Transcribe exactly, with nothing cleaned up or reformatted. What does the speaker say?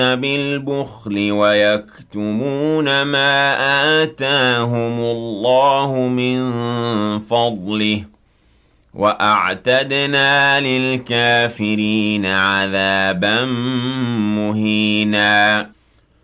بالبخل ويكتمون ما آتاهم الله من فضله وأعتدنا للكافرين عذابا مهينا